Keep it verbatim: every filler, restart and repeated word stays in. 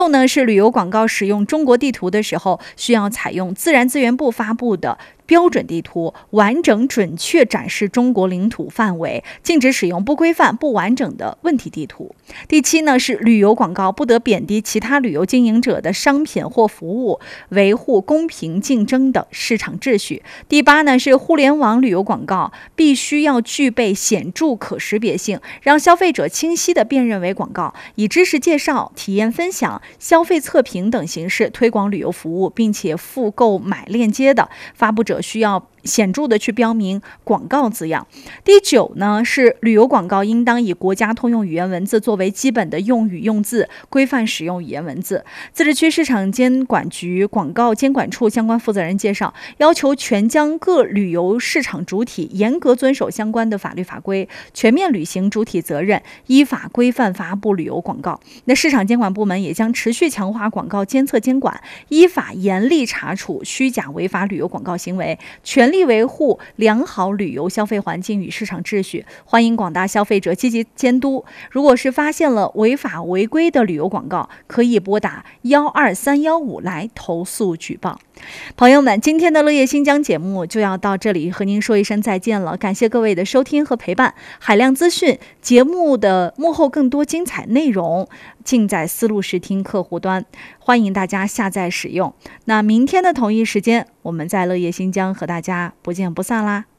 后呢是旅游广告使用中国地图的时候，需要采用自然资源部发布的标准地图，完整准确展示中国领土范围，禁止使用不规范、不完整的问题地图。第七呢是旅游广告不得贬低其他旅游经营者的商品或服务，维护公平竞争的市场秩序。第八呢是互联网旅游广告必须要具备显著可识别性，让消费者清晰地辨认为广告，以知识介绍、体验分享、消费测评等形式推广旅游服务，并且附购买链接的，发布者需要显著的去标明广告字样。第九呢是旅游广告应当以国家通用语言文字作为基本的用语用字，规范使用语言文字。自治区市场监管局广告监管处相关负责人介绍，要求全疆各旅游市场主体严格遵守相关的法律法规，全面履行主体责任，依法规范发布旅游广告。那市场监管部门也将持续强化广告监测监管，依法严厉查处虚假违法旅游广告行为，全力维护良好旅游消费环境与市场秩序。欢迎广大消费者积极监督，如果是发现了违法违规的旅游广告，可以拨打幺二三幺五来投诉举报。朋友们，今天的乐业新疆节目就要到这里，和您说一声再见了。感谢各位的收听和陪伴。海量资讯节目的幕后更多精彩内容尽在思路视听客户端，欢迎大家下载使用。那明天的同一时间，我们在乐业新疆和大家不见不散啦。